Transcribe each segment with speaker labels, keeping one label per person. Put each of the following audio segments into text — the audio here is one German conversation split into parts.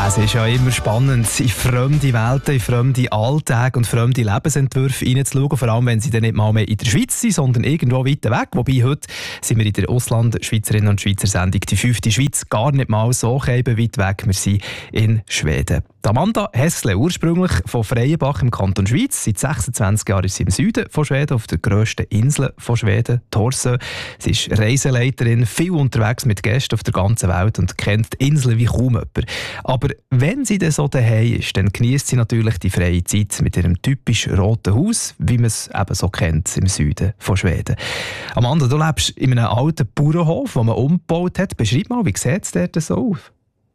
Speaker 1: Es ist ja immer spannend, in fremde Welten, in fremde Alltage und fremde Lebensentwürfe hineinzuschauen, vor allem wenn sie dann nicht mal mehr in der Schweiz sind, sondern irgendwo weiter weg. Wobei heute sind wir in der Ausland-Schweizerinnen und Schweizer Sendung «Die 5. Schweiz» gar nicht mal so weit weg. Wir sind in Schweden. Amanda Hessle, ursprünglich von Freienbach im Kanton Schweiz. Seit 26 Jahren ist sie im Süden von Schweden, auf der grössten Insel von Schweden, Torsö. Sie ist Reiseleiterin, viel unterwegs mit Gästen auf der ganzen Welt und kennt die Insel wie kaum jemand. Aber wenn sie dann so daheim ist, dann genießt sie natürlich die freie Zeit mit ihrem typisch roten Haus, wie man es eben so kennt im Süden von Schweden. Amanda, du lebst in einem alten Bauernhof, den man umgebaut hat. Beschreib mal, wie sieht es dort so aus?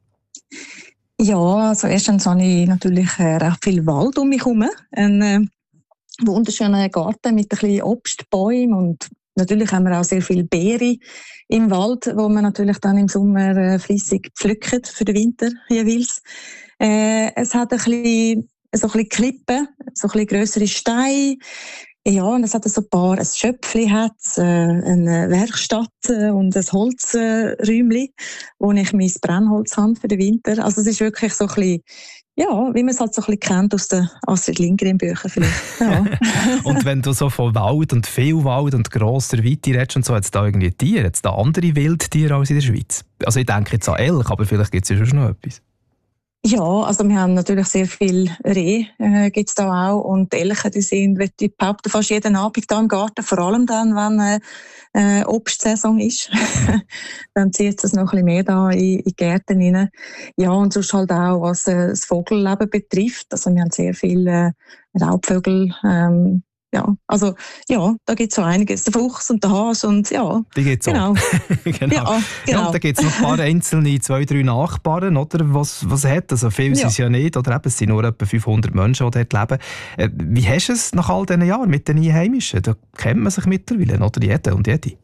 Speaker 2: Ja, also erstens habe ich natürlich recht viel Wald um mich herum. Einen wunderschönen Garten mit ein bisschen Obstbäumen und natürlich haben wir auch sehr viele Beeren im Wald, wo man natürlich dann im Sommer flüssig pflückt für den Winter jeweils. Es hat so ein bisschen Klippen, so ein bisschen grössere Steine. Ja, und es hat so ein Schöpfli hat, eine Werkstatt und ein Holzräumli, wo ich mein Brennholz habe für den Winter. Also es ist wirklich so ein bisschen, ja, wie man es halt so ein bisschen kennt aus den Astrid Lindgren-Büchern vielleicht. Ja.
Speaker 1: Und wenn du so von Wald und viel Wald und grosser Weite redest und so, hat es da irgendwie Tiere, hat es da andere Wildtiere als in der Schweiz? Also ich denke jetzt an Elch, aber vielleicht gibt es ja schon noch etwas.
Speaker 2: Ja, also wir haben natürlich sehr viel Rehe, gibt's da auch, und die Elche, die sind, würde ich behaupten, fast jeden Abend da im Garten, vor allem dann, wenn Obstsaison ist. Dann zieht es noch ein bisschen mehr da in die Gärten rein. Ja, und sonst halt auch, was das Vogelleben betrifft. Also wir haben sehr viele Raubvögel, ja, also, ja, da gibt es so einiges. Der Fuchs und der Hase und ja.
Speaker 1: Die gibt es
Speaker 2: genau.
Speaker 1: auch. Genau.
Speaker 2: Ja, genau.
Speaker 1: Ja, und da gibt es noch ein paar einzelne, 2-3 Nachbarn, oder? Was hat also viel sind es ja nicht, oder eben, es sind nur etwa 500 Menschen, die dort leben. Wie hast du es nach all diesen Jahren mit den Einheimischen? Da kennt man sich mittlerweile, oder? Jeder und jede.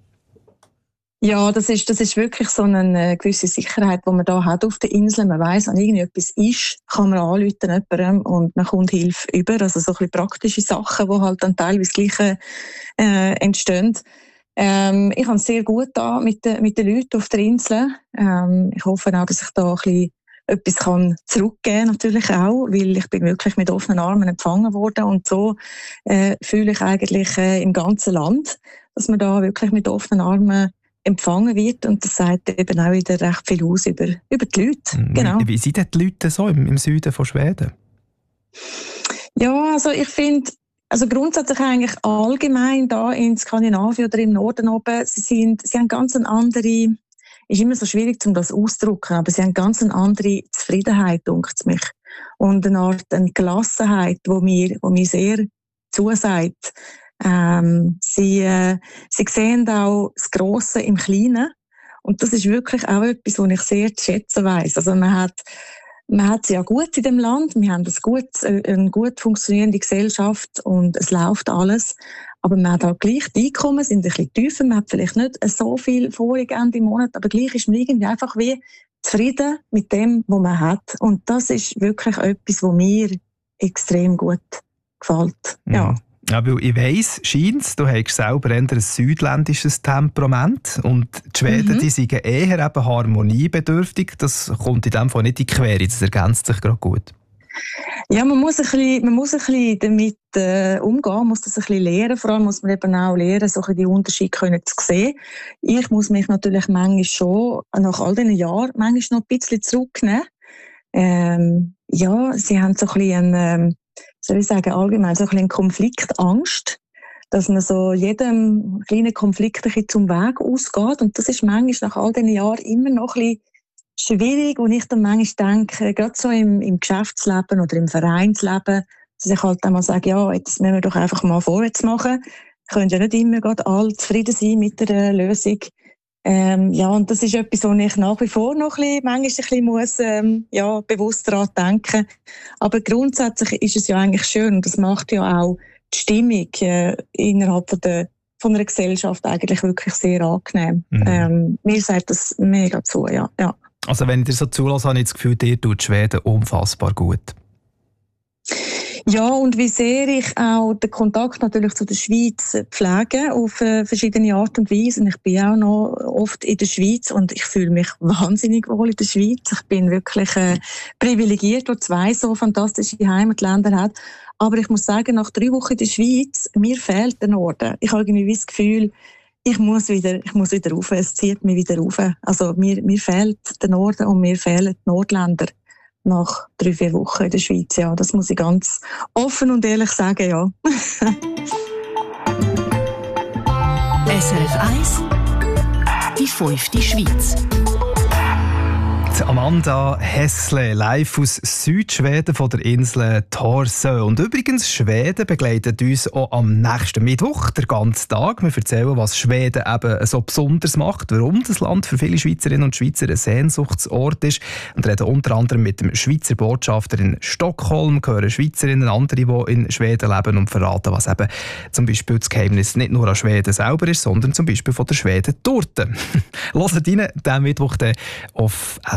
Speaker 2: Ja, das ist wirklich so eine gewisse Sicherheit, die man da hat auf der Insel. Man weiss, wenn irgendetwas ist, kann man anrufen jemandem und man kommt Hilfe über. Also so ein bisschen praktische Sachen, die halt dann teilweise gleich entstehen. Ich habe es sehr gut da mit den Leuten auf der Insel. Ich hoffe auch, dass ich da ein bisschen etwas zurückgeben kann, natürlich auch, weil ich bin wirklich mit offenen Armen empfangen worden und so fühle ich eigentlich im ganzen Land, dass man da wirklich mit offenen Armen empfangen wird, und das sagt eben auch wieder recht viel aus über die Leute. Genau.
Speaker 1: Wie sind denn die Leute so im Süden von Schweden?
Speaker 2: Ja, also ich finde, also grundsätzlich eigentlich allgemein da in Skandinavien oder im Norden oben, sie haben ganz eine andere, ist immer so schwierig, um das auszudrücken, aber sie haben ganz eine andere Zufriedenheit, denkt es mich. Und eine Gelassenheit, wo mir sehr zusagt. Sie sehen auch das Grosse im Kleinen. Und das ist wirklich auch etwas, was ich sehr zu schätzen weiss. Also man hat es ja gut in dem Land, wir haben eine gut funktionierende Gesellschaft und es läuft alles. Aber man hat auch gleich, die Einkommen sind ein bisschen tiefer, man hat vielleicht nicht so viel vorig Ende im Monat, aber gleich ist man irgendwie einfach wie zufrieden mit dem, was man hat. Und das ist wirklich etwas, was mir extrem gut gefällt. Ja.
Speaker 1: Ja, weil ich weiss, scheint's, du hast selber eher ein südländisches Temperament und die Schweden, die sind eher eben harmoniebedürftig. Das kommt in dem Fall nicht in die Quere, das ergänzt sich gerade gut.
Speaker 2: Ja, man muss ein bisschen damit umgehen, man muss das ein bisschen lernen. Vor allem muss man eben auch lernen, so die Unterschiede zu sehen. Ich muss mich natürlich manchmal schon, nach all diesen Jahren, manchmal noch ein bisschen zurücknehmen. Ja, sie haben so ein bisschen soll ich sagen, allgemein so ein bisschen Konfliktangst, dass man so jedem kleinen Konflikt ein bisschen zum Weg ausgeht. Und das ist manchmal nach all diesen Jahren immer noch ein bisschen schwierig. Und ich dann manchmal denke, gerade so im Geschäftsleben oder im Vereinsleben, dass ich halt einmal sage, ja, jetzt müssen wir doch einfach mal vorwärts machen. Wir können ja nicht immer gerade alle zufrieden sein mit der Lösung. Ja, und das ist etwas, wo ich nach wie vor noch manchmal ein bisschen muss, bewusst daran denken. Aber grundsätzlich ist es ja eigentlich schön, und das macht ja auch die Stimmung innerhalb von einer Gesellschaft eigentlich wirklich sehr angenehm. Mir sagt das mega zu, ja. Also
Speaker 1: wenn ich dir so zulasse, habe ich das Gefühl, dir tut Schweden unfassbar gut.
Speaker 2: Ja, und wie sehr ich auch den Kontakt natürlich zu der Schweiz pflege auf verschiedene Art und Weise. Und ich bin auch noch oft in der Schweiz und ich fühle mich wahnsinnig wohl in der Schweiz. Ich bin wirklich privilegiert, der 2 so fantastische Heimatländer hat. Aber ich muss sagen, nach 3 Wochen in der Schweiz, mir fehlt der Norden. Ich habe irgendwie das Gefühl, ich muss wieder rauf. Es zieht mich wieder rauf. Also mir fehlt der Norden und mir fehlen die Nordländer. Nach 3-4 Wochen in der Schweiz, ja. Das muss ich ganz offen und ehrlich sagen, ja.
Speaker 3: SRF 1, die 5. Schweiz.
Speaker 1: Amanda Hessle, live aus Südschweden von der Insel Torsö. Und übrigens, Schweden begleitet uns auch am nächsten Mittwoch, den ganzen Tag. Wir erzählen, was Schweden eben so besonders macht, warum das Land für viele Schweizerinnen und Schweizer ein Sehnsuchtsort ist. Und reden unter anderem mit dem Schweizer Botschafter in Stockholm, hören Schweizerinnen, andere, die in Schweden leben und verraten, was eben zum Beispiel das Geheimnis nicht nur an Schweden selber ist, sondern zum Beispiel von der Schweden-Torte. Hört rein, diesen Mittwoch auf